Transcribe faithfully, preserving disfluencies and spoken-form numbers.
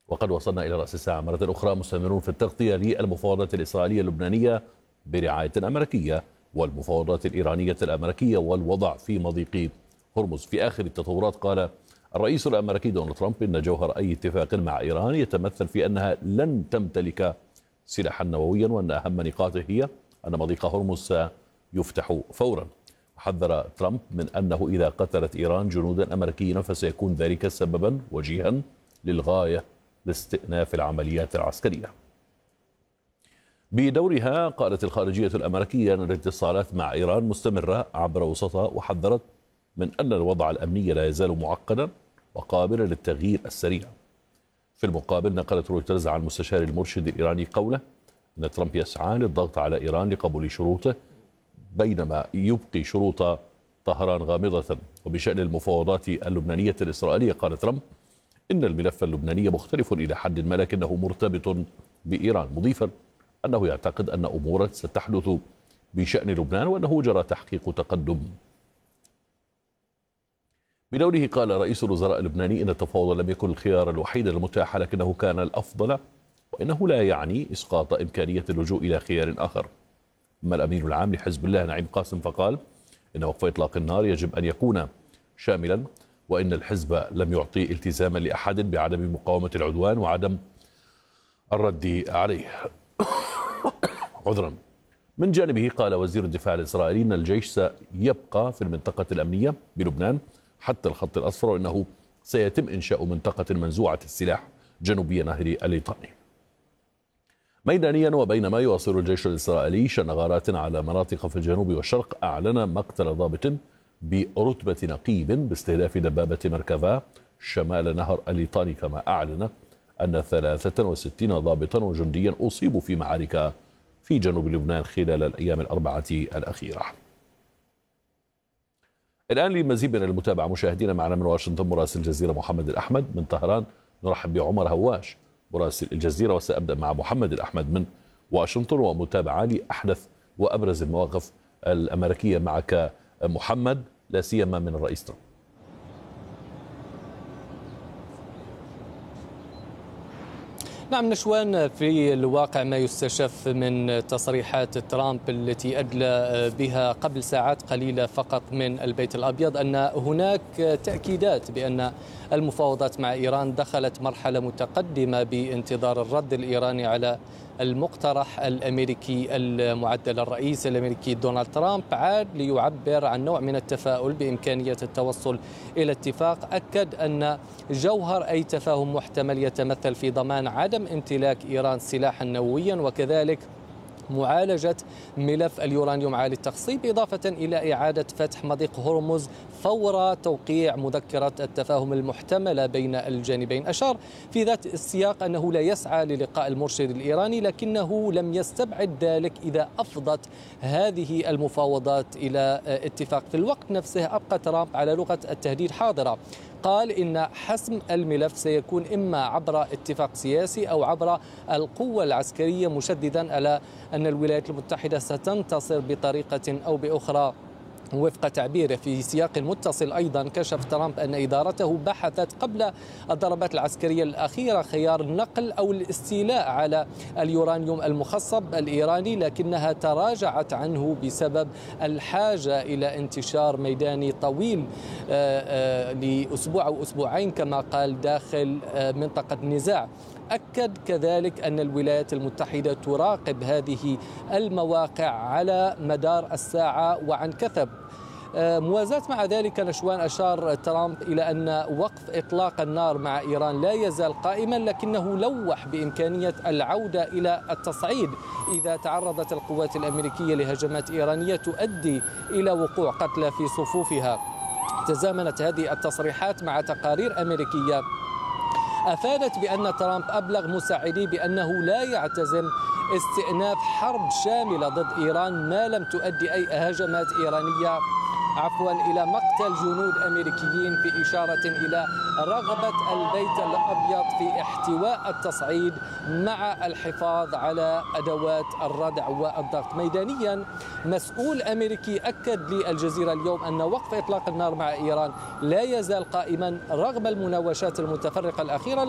وقد وصلنا إلى رأس الساعة مرة أخرى، مستمرون في التغطية للمفاوضات الإسرائيلية اللبنانية برعاية أمريكية والمفاوضات الإيرانية الأمريكية والوضع في مضيق هرمز. في آخر التطورات قال الرئيس الأمريكي دونالد ترامب إن جوهر أي اتفاق مع إيران يتمثل في أنها لن تمتلك سلاحا نوويا، وأن أهم نقاطه هي أن مضيق هرمز سيفتح فورا. حذر ترامب من أنه إذا قتلت إيران جنودا أمريكيين فسيكون ذلك سببا وجيها للغاية لاستئناف العمليات العسكرية. بدورها قالت الخارجية الأمريكية أن الاتصالات مع إيران مستمرة عبر وسطها، وحذرت من أن الوضع الأمني لا يزال معقدا وقابلا للتغيير السريع. في المقابل نقلت رويترز عن مستشار المرشد الإيراني قوله أن ترامب يسعى للضغط على إيران لقبول شروطه، بينما يبقي شروط طهران غامضة. وبشأن المفاوضات اللبنانية الإسرائيلية قال ترامب إن الملف اللبناني مختلف إلى حد ما، لكنه مرتبط بإيران، مضيفا أنه يعتقد أن أمورا ستحدث بشأن لبنان وأنه جرى تحقيق تقدم. بدوره قال رئيس الوزراء اللبناني إن التفاوض لم يكن الخيار الوحيد المتاح، لكنه كان الأفضل، وإنه لا يعني إسقاط إمكانية اللجوء إلى خيار آخر. أما الأمين العام لحزب الله نعيم قاسم فقال إن وقف إطلاق النار يجب أن يكون شاملا، وإن الحزب لم يعطي التزاما لأحد بعدم مقاومة العدوان وعدم الرد عليه. عذرا. من جانبه قال وزير الدفاع الإسرائيلي أن الجيش سيبقى في المنطقة الأمنية بلبنان حتى الخط الأصفر، وإنه سيتم إنشاء منطقة منزوعة السلاح جنوبي نهر الليطاني. ميدانيا، وبينما يواصل الجيش الإسرائيلي شن غارات على مناطق في الجنوب والشرق، أعلن مقتل ضابط برتبة نقيب باستهداف دبابة مركبة شمال نهر الليطاني، كما أعلن أن ثلاثة وستين ضابطا وجنديا أصيبوا في معارك في جنوب لبنان خلال الأيام الأربعة الأخيرة. الآن لمزيد من المتابعة مشاهدينا، معنا من واشنطن مراسل الجزيرة محمد الأحمد. من طهران نرحب بعمر هواش مراسل الجزيرة، وسأبدأ مع محمد الأحمد من واشنطن ومتابعة لأحدث وأبرز المواقف الأمريكية معك محمد، لا سيما من الرئيس ترامب. نعم نشوان، في الواقع ما يستشف من تصريحات ترامب التي أدلى بها قبل ساعات قليلة فقط من البيت الأبيض أن هناك تأكيدات بأن المفاوضات مع إيران دخلت مرحلة متقدمة بانتظار الرد الإيراني على المقترح الأمريكي المعدل. الرئيس الأمريكي دونالد ترامب عاد ليعبر عن نوع من التفاؤل بإمكانية التوصل إلى اتفاق. أكد أن جوهر أي تفاهم محتمل يتمثل في ضمان عدم امتلاك إيران سلاحا نوويا، وكذلك معالجة ملف اليورانيوم عالي التخصيب، إضافة إلى إعادة فتح مضيق هرمز فور توقيع مذكرة التفاهم المحتملة بين الجانبين. أشار في ذات السياق أنه لا يسعى للقاء المرشد الإيراني، لكنه لم يستبعد ذلك إذا أفضت هذه المفاوضات إلى اتفاق. في الوقت نفسه أبقى ترامب على لغة التهديد حاضرة. قال إن حسم الملف سيكون إما عبر اتفاق سياسي أو عبر القوة العسكرية، مشددا على أن الولايات المتحدة ستنتصر بطريقة أو بأخرى وفق تعبيره. في سياق متصل أيضا كشف ترامب أن إدارته بحثت قبل الضربات العسكرية الأخيرة خيار النقل أو الاستيلاء على اليورانيوم المخصب الإيراني، لكنها تراجعت عنه بسبب الحاجة إلى انتشار ميداني طويل لأسبوع أو أسبوعين كما قال داخل منطقة نزاع. أكد كذلك أن الولايات المتحدة تراقب هذه المواقع على مدار الساعة وعن كثب. موازاة مع ذلك نشوان، أشار ترامب إلى أن وقف إطلاق النار مع إيران لا يزال قائما، لكنه لوح بإمكانية العودة إلى التصعيد إذا تعرضت القوات الأمريكية لهجمات إيرانية تؤدي إلى وقوع قتلى في صفوفها. تزامنت هذه التصريحات مع تقارير أمريكية أفادت بأن ترامب أبلغ مساعديه بأنه لا يعتزم استئناف حرب شاملة ضد إيران ما لم تؤدي أي هجمات إيرانية عفوا إلى مقتل جنود أمريكيين، في إشارة إلى رغبة البيت الأبيض في احتواء التصعيد مع الحفاظ على أدوات الردع والضغط. ميدانيا، مسؤول أمريكي أكد للجزيرة اليوم أن وقف إطلاق النار مع إيران لا يزال قائما رغم المناوشات المتفرقة الأخيرة.